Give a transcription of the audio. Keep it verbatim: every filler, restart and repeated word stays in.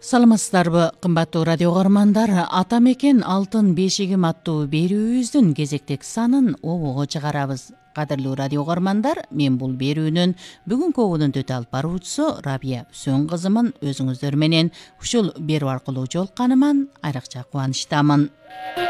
Саламатсыздарбы, кымбаттуу радио каармандар, ата мекен алтын бешигим аттуу берүүбүздүн кезектик санын обого чыгарабыз. Кадырлуу радио каармандар, мен бул берүүнүн бүгүнкү ободон төтө алып баруучусу Рабия Үсөн кызымын. Өзүңүздөр менен ушул берүү аркылуу жолукканыман айрыкча кубанычтамын.